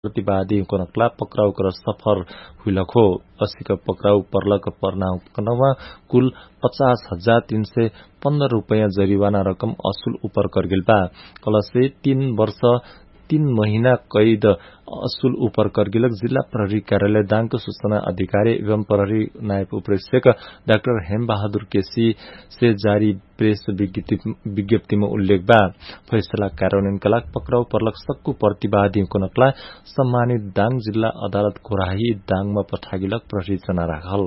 प्रतिवादी कोनकला पक्राउ कर सफर हुइलखो 80 का पक्राउ पर्लक पर्नाउकनमा कुल 50,315 रुपैयाँ जरिवाना रकम असुल उपर करगिल बा कलसे 3 वर्ष 3 महीना कैद असुल उपर करगिलक जिल्ला प्रहरी कार्यालय दाङको सूचना अधिकारी एवं प्रहरी नायब उपरीक्षक डाक्टर हेम बहादुर केसी से जारी प्रेस विज्ञप्तिमा उल्लेख बा फैसला कार्यान्वयनका लागि पक्राउ पर्लक सक्कु प्रतिवादी कोनकला सम्मानित दाङ जिल्ला अदालत घोराही दाङमा पठागिलक प्रहरी जना राखल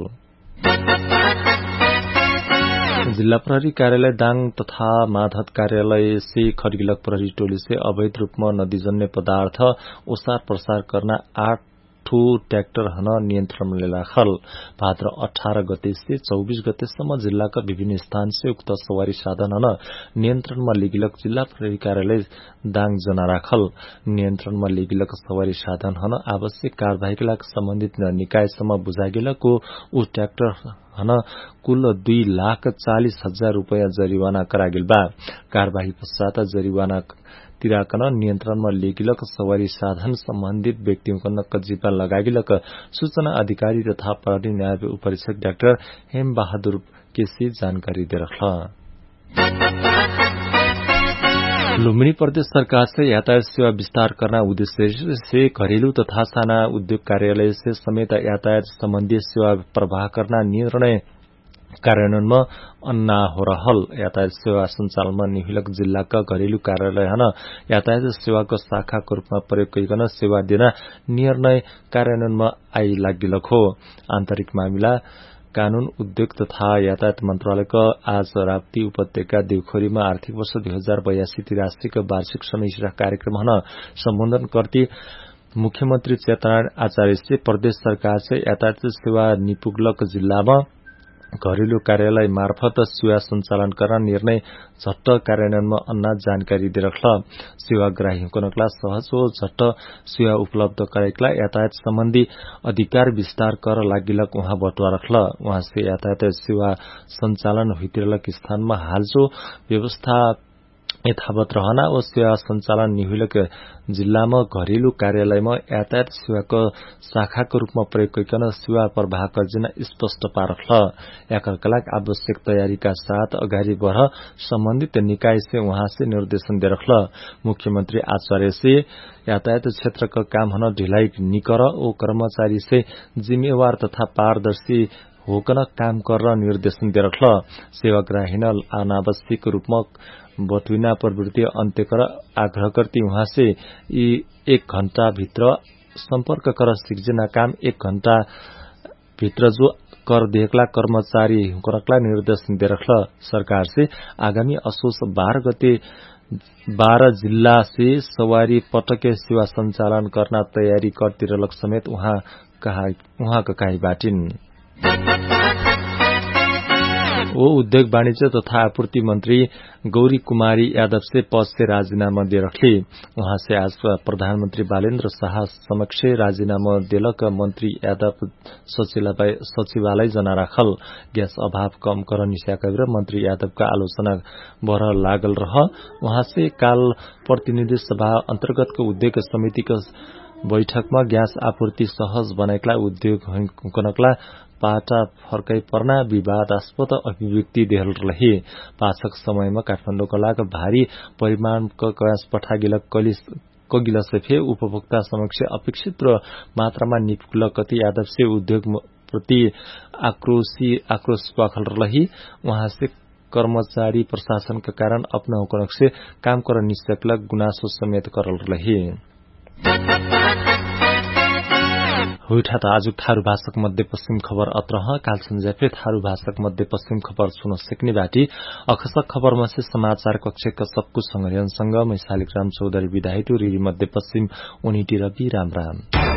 जिल्ला प्रहरी कार्यालय दाङ तथा माधत कार्यालय से खड़गिलक प्रहरी टोली से अवैध रूपमा नदीजन्य पदार्थ ओसार प्रसार करना 8 ट्रैक्टर हन नियन्त्रण में राखल भाद्र 18 गते से 24 गतेसम्म जिल्लाका विभिन्न स्थान से उक्त सवारी साधन हन नियन्त्रणमा लिगिलक जिल्ला प्रहरी कार्यालय दाङ जना राखल नियन्त्रणमा लिगिलक सवारी साधन हन आवश्यक कार्यवाहीका लागि सम्बन्धित निकायसम्म बुझागिलको ऊ ट्रैक्टर हन कुल 2,40,000 रुपैयाँ जरिवाना करागिल बा कार्यवाही पश्चात जरिवाना तिराकन नियन्त्रणमा लिगिलक सवारी साधन सम्बन्धित व्यक्तिको नक्कजिपा लगागिलक सूचना अधिकारी तथा प्रहरी न्याय उपरीक्षक डाक्टर हेम बहादुर केसी जानकारी दिरखल लुम्बिनी प्रदेश सरकार से यातायात सेवा विस्तार करना उद्देश्य से घरेलू तथा साना उद्योग कार्यालय से समेत यातायात सम्बन्धी सेवा प्रवाह करना निर्णय कार्यान्वयनमा अन्ना हो रहल यातायात सेवा सञ्चालनमा निहिलक जिल्लाका घरेलू कार्यालय हन यातायात सेवाको शाखाको रूपमा प्रयोग गरिकन सेवा दिन निर्णय कार्यान्वयनमा आई लागिलक हो आन्तरिक मामिला कानून उद्योग तथा यातायात मन्त्रालयको आज राप्ती उपत्यका देवखोरीमा आर्थिक वर्ष 2082-83 का वार्षिक समीक्षा कार्यक्रम हन सम्बोधन करती मुख्यमन्त्री चेतनारायण आचार्य से प्रदेश सरकार से यातायात सेवा निपुगलक जिल्लामा घरेलू कार्यालय मार्फत सेवा सञ्चालन गर्न निर्णय झट्ट कार्यान्वयनमा अन्ना जानकारी दिरखल सेवाग्राहीको नकला सहज हो झट्ट सेवा उपलब्ध गराइकला यातायात सम्बन्धी अधिकार विस्तार कर लागिलक उहाँ बटुवा रखल उहाँ से यातायात सेवा सञ्चालन हुइतिरलक स्थानमा हालजो व्यवस्था यथावत रहना ओ सेवा सञ्चालन निहुलक जिल्लामा घरेलू कार्यालयमा यातायात सेवाको शाखाको रूपमा प्रयोग गरिकन सेवा प्रवाह गर्न स्पष्ट पारखल याका लागि आवश्यक तयारीका साथ अगाडि बढ़ सम्बन्धित निकाय से उहाँ से निर्देशन दिरखल मुख्यमन्त्री आचार्य से यातायात क्षेत्रका काम हन ढिलाई निकर ओ कर्मचारी से जिम्मेवार तथा पारदर्शी होकन काम गर्न निर्देशन दिरखल सेवाग्राही अनावश्यक रूपमा बटुइना प्रवृत्ति अन्त्य कर आग्रह करती वहाँ से 1 घण्टा भित्र सम्पर्क कर सिर्जना काम 1 घण्टा भित्र जो कर देखला कर्मचारी करकला निर्देशन दिरखल सरकार से आगामी असोज 12 गते 12 जिल्ला से सवारी पटके सेवा सञ्चालन गर्न तयारी करतिरलक समेत उहाँका काही बाटिन वो उद्योग वाणिज्य तथा आपूर्ति मंत्री गौरी कुमारी यादव से पद से राजीनामा दे रखली वहां से आज प्रधानमंत्री बालेन्द्र शाह समक्ष राजीनामा देलक मंत्री यादव सचिवालय जना राखल गैस अभाव कम कर निशाका मंत्री यादव का आलोचना बढ़ लागल रह वहां से काल प्रतिनिधि सभा अंतर्गत उद्योग समिति का बैठक में गैस आपूर्ति सहज बनाइकला उद्योग हुनकला पाटा फर्काई पर्ना विवादास्पद अभिव्यक्ति देहल रहे पाछक समयमा काठमाडौँका लागि भारी परिमाणको गैस पठागिलक कगिल से फे उपभोक्ता समक्ष अपेक्षित मात्रामा निपुगल कति यादव से उद्योग प्रति आक्रोश पाखल रही वहां से कर्मचारी प्रशासन का कारण अपना कनक से काम कर निसकल गुनासो समेत करल रहे हुइठा त आज थारू भाषक मध्य पश्चिम खबर अत्र काल संज्ञापे थारू भाषक मध्य पश्चिम खबर सुन सिक्ने बाटी अखसक खबरमा से समाचार कक्षका सबको संग्रहणसँग मै शालिग्राम चौधरी विधायक रिरी मध्य पश्चिम उनीटी रवि राम राम